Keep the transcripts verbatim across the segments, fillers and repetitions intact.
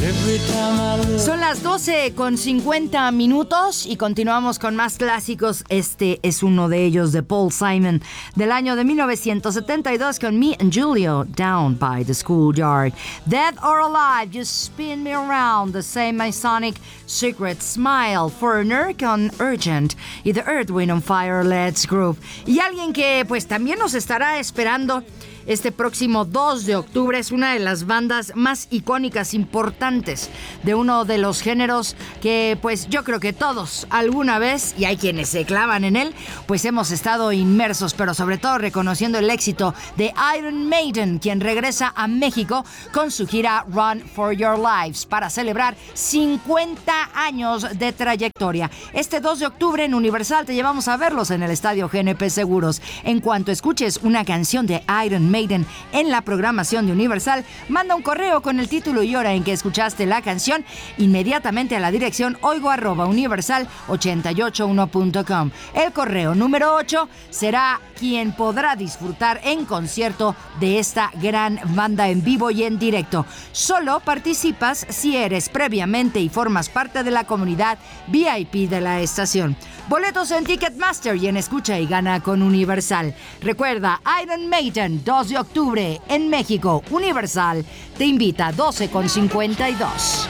Son las doce con cincuenta minutos y continuamos con más clásicos. Este es uno de ellos, de Paul Simon, del año de mil novecientos setenta y dos, con Me and Julio, Down by the Schoolyard. Dead or alive, you spin me around, the same Masonic Secret Smile, Foreigner con Urgent y The Earth, Wind and Fire, Let's Groove. Y alguien que pues también nos estará esperando este próximo dos de octubre, es una de las bandas más icónicas, importantes de uno de los géneros que pues yo creo que todos alguna vez, y hay quienes se clavan en él, pues hemos estado inmersos, pero sobre todo reconociendo el éxito de Iron Maiden, quien regresa a México con su gira Run for Your Lives para celebrar cincuenta años de trayectoria. Este dos de octubre en Universal te llevamos a verlos en el Estadio G N P Seguros. En cuanto escuches una canción de Iron Maiden en la programación de Universal, manda un correo con el título y hora en que escuchaste la canción inmediatamente a la dirección oigo arroba universal ochenta y ocho uno punto com. El correo número ocho será quien podrá disfrutar en concierto de esta gran banda en vivo y en directo. Solo participas si eres previamente y formas parte de la comunidad V I P de la estación. Boletos en Ticketmaster y en Escucha y Gana con Universal. Recuerda, Iron Maiden, dos de octubre en México. Universal te invita, doce con cincuenta y dos.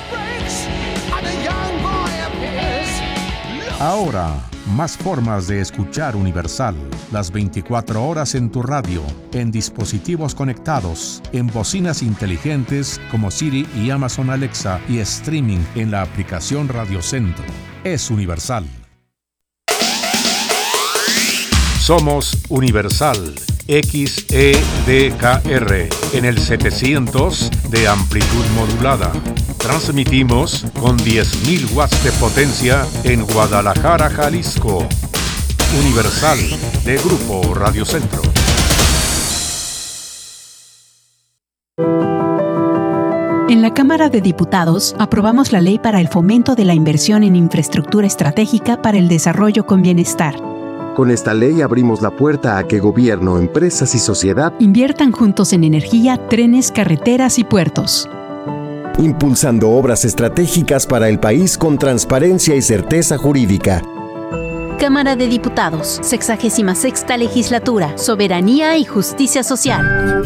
Ahora, más formas de escuchar Universal. Las veinticuatro horas en tu radio, en dispositivos conectados, en bocinas inteligentes como Siri y Amazon Alexa y streaming en la aplicación Radio Centro. Es Universal. Somos Universal X E D K R en el setecientos de amplitud modulada. Transmitimos con diez mil watts de potencia en Guadalajara, Jalisco. Universal de Grupo Radio Centro. En la Cámara de Diputados aprobamos la Ley para el Fomento de la Inversión en Infraestructura Estratégica para el Desarrollo con Bienestar. Con esta ley abrimos la puerta a que gobierno, empresas y sociedad inviertan juntos en energía, trenes, carreteras y puertos, impulsando obras estratégicas para el país con transparencia y certeza jurídica. Cámara de Diputados, sexagésima sexta Legislatura, Soberanía y Justicia Social.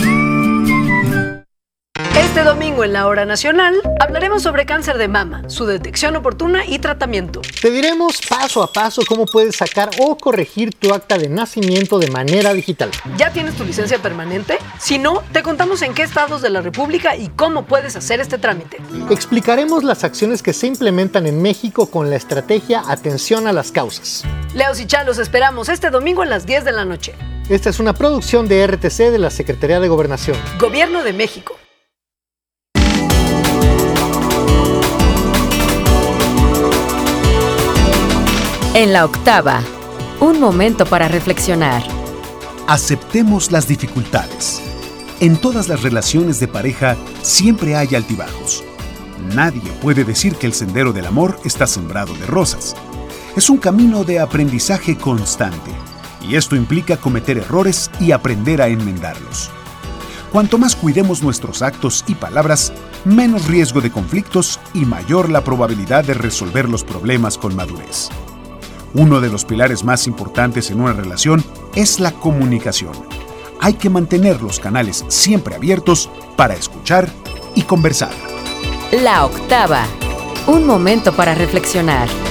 Este domingo en la Hora Nacional hablaremos sobre cáncer de mama, su detección oportuna y tratamiento. Te diremos paso a paso cómo puedes sacar o corregir tu acta de nacimiento de manera digital. ¿Ya tienes tu licencia permanente? Si no, te contamos en qué estados de la República y cómo puedes hacer este trámite. Explicaremos las acciones que se implementan en México con la estrategia Atención a las Causas. Leos y Chá, los esperamos este domingo a las diez de la noche. Esta es una producción de R T C de la Secretaría de Gobernación. Gobierno de México. En la octava, un momento para reflexionar. Aceptemos las dificultades. En todas las relaciones de pareja siempre hay altibajos. Nadie puede decir que el sendero del amor está sembrado de rosas. Es un camino de aprendizaje constante, y esto implica cometer errores y aprender a enmendarlos. Cuanto más cuidemos nuestros actos y palabras, menos riesgo de conflictos y mayor la probabilidad de resolver los problemas con madurez. Uno de los pilares más importantes en una relación es la comunicación. Hay que mantener los canales siempre abiertos para escuchar y conversar. La octava, un momento para reflexionar.